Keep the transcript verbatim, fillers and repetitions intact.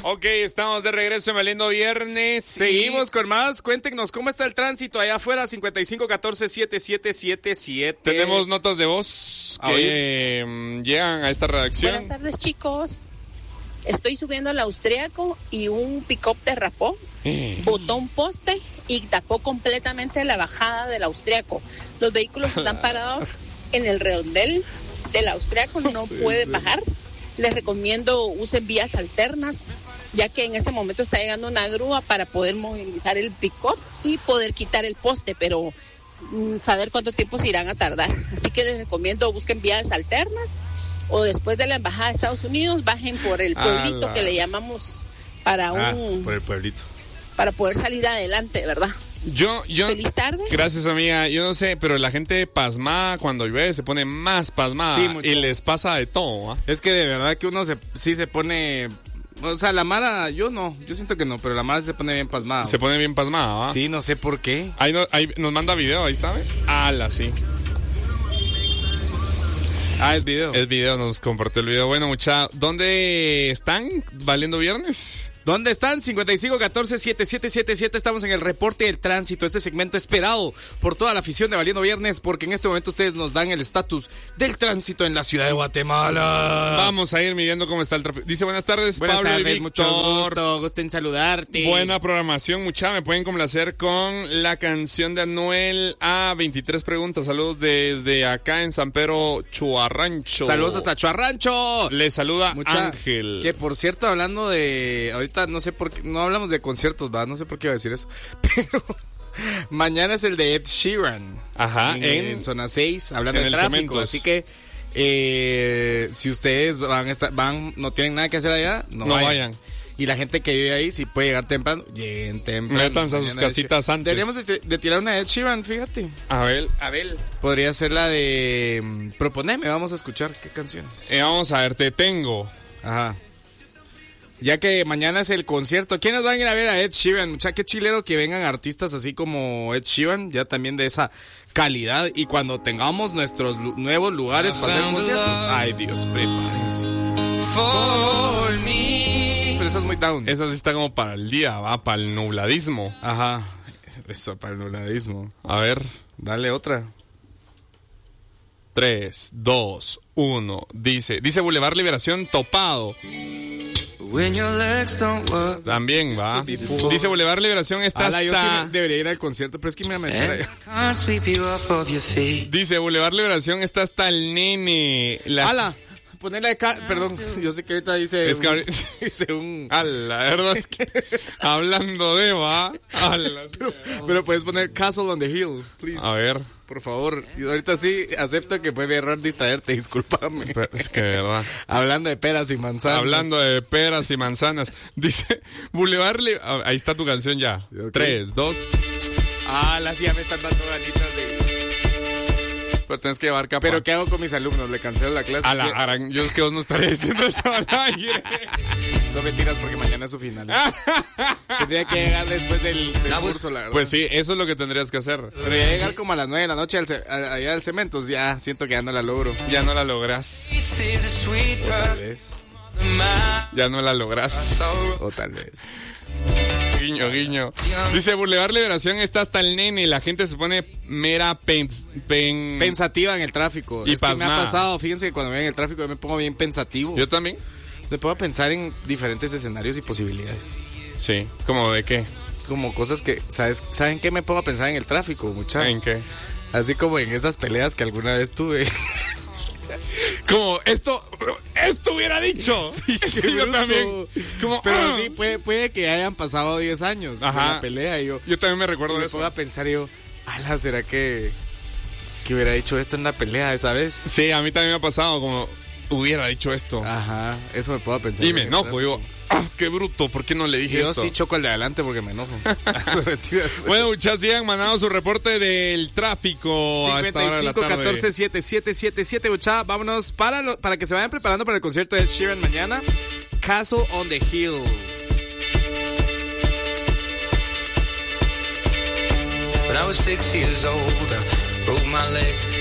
Ok, estamos de regreso en Valiendo Viernes. Seguimos con más. Cuéntenos cómo está el tránsito allá afuera. cincuenta y cinco catorce setenta y siete setenta y siete. Tenemos notas de voz A que eh, llegan a esta redacción. Buenas tardes, chicos. Estoy subiendo al Austriaco y un pick-up derrapó, Eh. botó un poste y tapó completamente la bajada del Austriaco. Los vehículos están parados en el redondel del Austriaco, no puede bajar. Les recomiendo usen vías alternas, ya que en este momento está llegando una grúa para poder movilizar el pick-up y poder quitar el poste, pero mm, saber cuánto tiempo se irán a tardar. Así que les recomiendo busquen vías alternas o después de la embajada de Estados Unidos bajen por el pueblito Ala. que le llamamos para Ah, un por el pueblito. para poder salir adelante, ¿verdad? Yo, yo. Feliz tarde. Gracias, amiga. Yo no sé, pero la gente pasmada cuando llueve se pone más pasmada. Sí, mucho. Y les pasa de todo, ¿ah? Es que de verdad que uno se, sí se pone... O sea, la Mara, yo no, yo siento que no, pero la Mara se pone bien pasmada. Se pone bien pasmada, ¿ah? Sí, no sé por qué. Ahí, no- ahí nos manda video, ahí está, ¿ve? Ala, sí. Ah, es video. El video, nos compartió el video. Bueno, mucha, ¿dónde están? ¿Valiendo Viernes? ¿Dónde están? cincuenta y cinco catorce setenta y siete setenta y siete. Estamos en el reporte del tránsito. Este segmento esperado por toda la afición de Valiendo Viernes, porque en este momento ustedes nos dan el estatus del tránsito en la ciudad de Guatemala. Vamos a ir midiendo cómo está el tráfico. Dice, buenas tardes, Buenas Pablo tardes, y mucho Víctor. gusto, gusto en saludarte. Buena programación, mucha. Me pueden complacer con la canción de Anuel a veintitrés preguntas. Saludos desde acá en San Pedro Chuarrancho. Saludos hasta Chuarrancho. Les saluda Mucha- Ángel. Que por cierto, hablando de... Ahorita no sé por qué... No hablamos de conciertos, ¿verdad? No sé por qué iba a decir eso. Pero... Mañana es el de Ed Sheeran. Ajá, En, en- en zona seis, hablando en de el tráfico. Cementos. Así que... eh, si ustedes van, a estar- van no tienen nada que hacer allá, no, No vayan. vayan. Y la gente que vive ahí, si puede llegar temprano, lleguen temprano. Métanse a sus Mañana Ed casitas Sheeran. antes. Deberíamos de, de tirar una de Ed Sheeran, fíjate. Abel, Abel. Podría ser la de... mm, Proponeme, vamos a escuchar qué canciones. Eh, vamos a ver, te tengo. Ajá. Ya que mañana es el concierto, ¿quiénes van a ir a ver a Ed Sheeran? Mucha, qué chilero que vengan artistas así como Ed Sheeran, ya también de esa calidad. Y cuando tengamos nuestros lu- nuevos lugares para hacer conciertos, ay Dios, prepárense. Pero esa es muy down. Esa sí está como para el día, va, para el nubladismo. Ajá, eso para el nubladismo. A ver, Dale otra. tres, dos, uno. Dice, dice Boulevard Liberación topado. También va. Dice Boulevard Liberación está Ala, yo sí hasta... me- debería ir al concierto, pero es que me voy a meter allá. Dice Boulevard Liberación está hasta el nene. La... Ala, ponerle acá, perdón, yo sé que ahorita dice... Es que un- ahorita- dice un... A la verdad es que hablando de va. A, la- Pero puedes poner Castle on the Hill, please. a ver, Por favor. Y ahorita sí acepto que puede errar distraerte, discúlpame. pero es que de verdad. Hablando de peras y manzanas. Hablando de peras y manzanas. Dice Boulevard Li- ah, ahí está tu canción ya. Ok. Tres, dos. Ah, las ya me están dando ganitas de... Pero tienes que llevar capa. Pero ¿qué hago con mis alumnos? ¿Le cancelo la clase? A la Sí. aran- yo es que vos no estaría diciendo eso al aire. Son mentiras porque mañana es su final. Tendría que llegar después del, del curso, la verdad. Pues sí, eso es lo que tendrías que hacer. Pero ya llegar como a las nueve de la noche al, ce- a- allá al Cementos, ya siento que ya no la logro. Ya no la logras. O tal vez. Ya no la logras. O tal vez. Guiño, guiño. Dice Boulevard Liberación está hasta el nene. La gente se pone mera pen, pen- Pensativa en el tráfico. Y es que me ha pasmada. pasado, fíjense que cuando voy en el tráfico yo me pongo bien pensativo. Yo también. Me pongo a pensar en diferentes escenarios y posibilidades. Sí. ¿Cómo de qué? Como cosas que, ¿sabes? ¿Saben qué me pongo a pensar en el tráfico, muchachos? ¿En qué? Así como en esas peleas que alguna vez tuve. Como esto, esto hubiera dicho. Sí, Qué yo bruto. también. Como, Pero ah. sí, puede, puede que hayan pasado diez años de Ajá. la pelea y yo, Yo también me recuerdo y de me eso. pongo a pensar y yo, ala, ¿será que, que hubiera dicho esto en la pelea esa vez? Sí, a mí también me ha pasado como hubiera dicho esto. Ajá, eso me puedo pensar. Y me enojo, digo, ah, qué bruto, ¿por qué no le dije Yo esto? sí choco el de adelante porque me enojo. Mentiras. Bueno, muchachos, sigan mandando su reporte del tráfico a esta hora de la cincuenta y cinco tarde. catorce setenta y siete setenta y siete, mucha, vámonos para, lo- para que se vayan preparando para el concierto de Ed Sheeran mañana. Castle on the Hill. When I was six years old, I broke my leg.